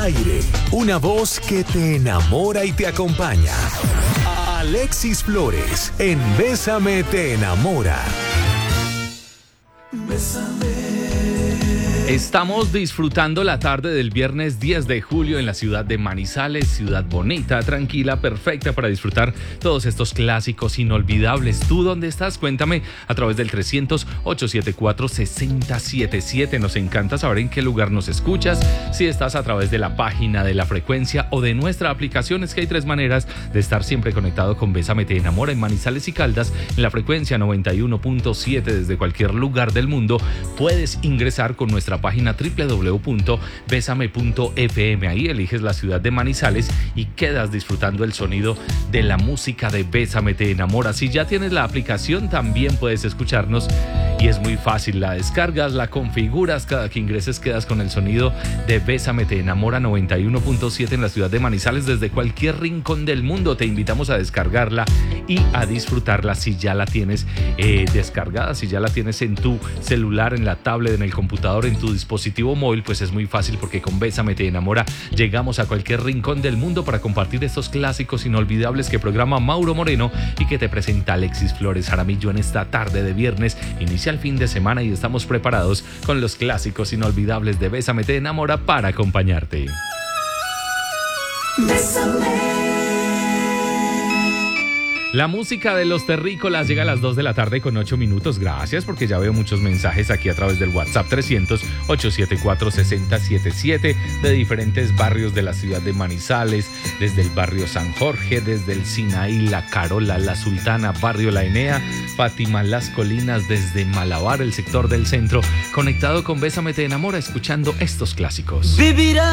aire, una voz que te enamora y te acompaña. Alexis Flores, en Bésame te enamora. Estamos disfrutando la tarde del viernes 10 de julio en la ciudad de Manizales, ciudad bonita, tranquila, perfecta para disfrutar todos estos clásicos inolvidables. ¿Tú dónde estás? Cuéntame a través del 300-874-6077. Nos encanta saber en qué lugar nos escuchas, si estás a través de la página de La Frecuencia o de nuestra aplicación. Es que hay 3 maneras de estar siempre conectado con Bésame te enamora en Manizales y Caldas, en la frecuencia 91.7 desde cualquier lugar del mundo. Puedes ingresar con nuestra página www.besame.fm. Ahí eliges la ciudad de Manizales y quedas disfrutando el sonido de la música de Bésame te enamora. Si ya tienes la aplicación, también puedes escucharnos y es muy fácil. La descargas, la configuras, cada que ingreses quedas con el sonido de Bésame te enamora 91.7 en la ciudad de Manizales desde cualquier rincón del mundo. Te invitamos a descargarla y a disfrutarla si ya la tienes descargada, si ya la tienes en tu celular, en la tablet, en el computador, en tu dispositivo móvil, pues es muy fácil porque con Bésame te enamora llegamos a cualquier rincón del mundo para compartir estos clásicos inolvidables que programa Mauro Moreno y que te presenta Alexis Flores Jaramillo en esta tarde de viernes. Inicia el fin de semana y estamos preparados con los clásicos inolvidables de Bésame te enamora para acompañarte. Bésame. La música de los terrícolas llega a las 2 de la tarde con 8 minutos. Gracias, porque ya veo muchos mensajes aquí a través del WhatsApp 300-874-6077 de diferentes barrios de la ciudad de Manizales, desde el barrio San Jorge, desde el Sinaí, La Carola, La Sultana, barrio La Enea, Fátima, Las Colinas, desde Malabar, el sector del centro, conectado con Bésame te enamora, escuchando estos clásicos. Vivirá